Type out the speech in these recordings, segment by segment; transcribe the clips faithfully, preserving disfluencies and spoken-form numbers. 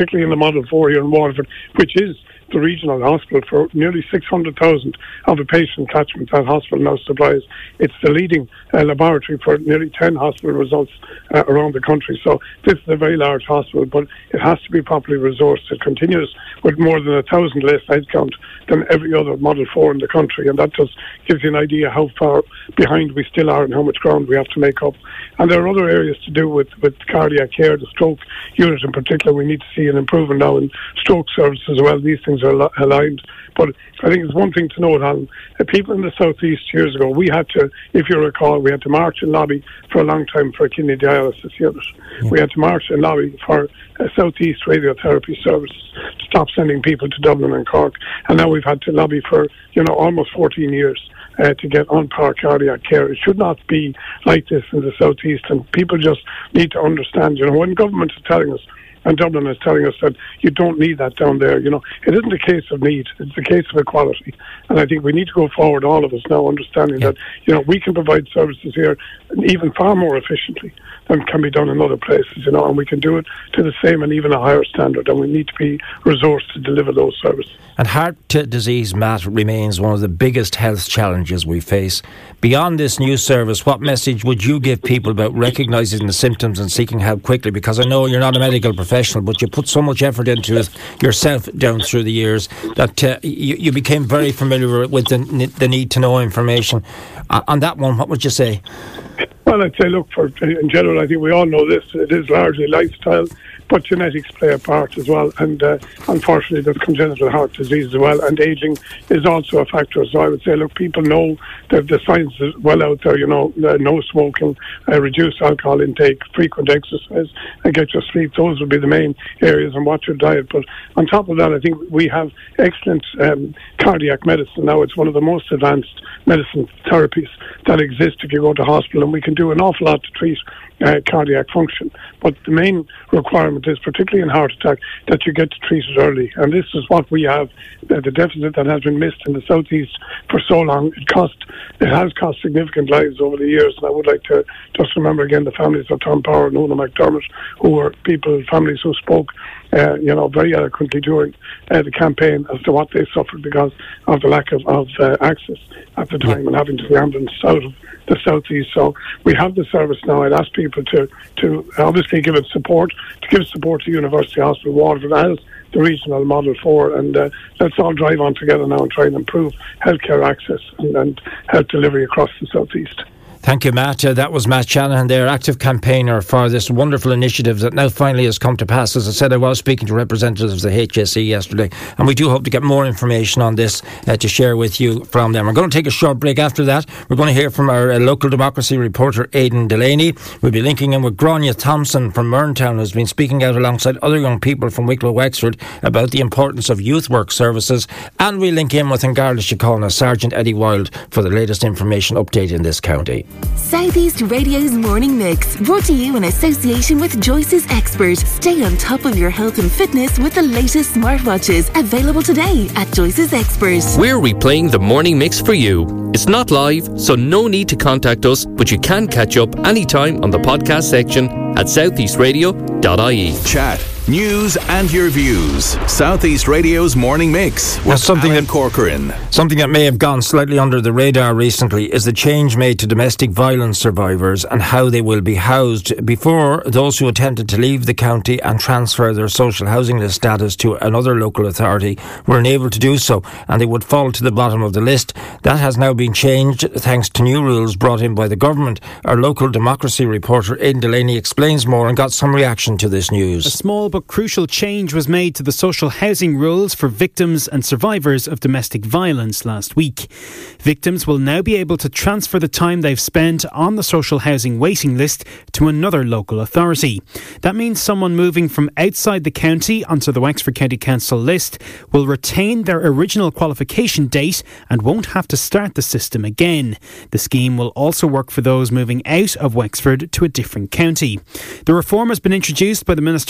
particularly in the Model four here in Waterford, which is the regional hospital for nearly six hundred thousand of the patient catchment that hospital now supplies. It's the leading uh, laboratory for nearly ten hospital results uh, around the country. So this is a very large hospital, but it has to be properly resourced. It continues with more than a thousand less headcount than every other Model four in the country, and that just gives you an idea how far behind we still are and how much ground we have to make up. And there are other areas to do with, with cardiac care, the stroke unit in particular. We need to see an improvement now in stroke services as well. These things are aligned. But I think it's one thing to note, Alan, uh, people in the southeast years ago, we had to, if you recall, we had to march and lobby for a long time for a kidney dialysis unit. Yeah. We had to march and lobby for uh, southeast radiotherapy services to stop sending people to Dublin and Cork. And now we've had to lobby for, you know, almost fourteen years. Uh, to get on-par cardiac care. It should not be like this in the southeast, and people just need to understand, you know, when government is telling us, and Dublin is telling us that you don't need that down there, you know, it isn't a case of need, it's a case of equality. And I think we need to go forward, all of us now, understanding yeah. that, you know, we can provide services here even far more efficiently than can be done in other places, you know, and we can do it to the same and even a higher standard, and we need to be resourced to deliver those services. And heart disease, Matt, remains one of the biggest health challenges we face. Beyond this new service, what message would you give people about recognising the symptoms and seeking help quickly? Because I know you're not a medical professional, but you put so much effort into it yourself down through the years that uh, you, you became very familiar with the, the need to know information. Uh, on that one, what would you say? Well, I'd say, look, for in general, I think we all know this. It is largely lifestyle, but genetics play a part as well. And uh, unfortunately, there's congenital heart disease as well. And ageing is also a factor. So I would say, look, people know that the science is well out there, you know, uh, no smoking, uh, reduce alcohol intake, frequent exercise, and get your sleep. Those would be the main areas, and watch your diet. But on top of that, I think we have excellent um, cardiac medicine now. It's one of the most advanced medicine therapies that exist if you go to hospital, and we can do an awful lot to treat uh, cardiac function. But the main requirement is, particularly in heart attack, that you get to treat it early. And this is what we have, uh, the deficit that has been missed in the southeast for so long. It cost, it has cost significant lives over the years. And I would like to just remember again the families of Tom Power and Una McDermott, who were people, families who spoke Uh, you know, very eloquently during uh, the campaign as to what they suffered because of the lack of, of uh, access at the time, and having to be ambulanced out of the southeast. So we have the service now. I'd ask people to, to obviously give it support, to give support to University Hospital Waterford as the regional Model four, and uh, let's all drive on together now and try and improve healthcare access and, and health delivery across the southeast. Thank you, Matt. Uh, that was Matt Shanahan there, active campaigner for this wonderful initiative that now finally has come to pass. As I said, I was speaking to representatives of the H S E yesterday, and we do hope to get more information on this uh, to share with you from them. We're going to take a short break after that. We're going to hear from our uh, local democracy reporter, Aidan Delaney. We'll be linking in with Grania Thompson from Merntown, who's been speaking out alongside other young people from Wicklow Wexford about the importance of youth work services. And we link in with Garda Síochána, Sergeant Eddie Wild, for the latest information update in this county. Southeast Radio's Morning Mix, brought to you in association with Joyce's Expert. Stay on top of your health and fitness with the latest smartwatches, available today at Joyce's Expert. We're replaying the Morning Mix for you. It's not live, so no need to contact us, but you can catch up anytime on the podcast section at southeast radio dot I E. Chat, news and your views. Southeast Radio's Morning Mix with something Alan that, Corcoran. Something that may have gone slightly under the radar recently is the change made to domestic violence survivors and how they will be housed. Before, those who attempted to leave the county and transfer their social housing list status to another local authority were unable to do so, and they would fall to the bottom of the list. That has now been changed thanks to new rules brought in by the government. Our local democracy reporter Aidan Delaney explains more and got some reaction to this news. A small but crucial change was made to the social housing rules for victims and survivors of domestic violence last week. Victims will now be able to transfer the time they've spent on the social housing waiting list to another local authority. That means someone moving from outside the county onto the Wexford County Council list will retain their original qualification date and won't have to start the system again. The scheme will also work for those moving out of Wexford to a different county. The reform has been introduced by the Minister for Housing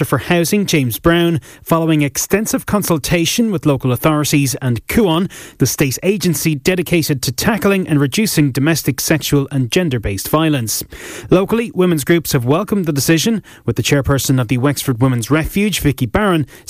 Housing, James Brown, following extensive consultation with local authorities and C U O N, the state agency dedicated to tackling and reducing domestic, sexual and gender-based violence. Locally, women's groups have welcomed the decision, with the chairperson of the Wexford Women's Refuge, Vicky Barron,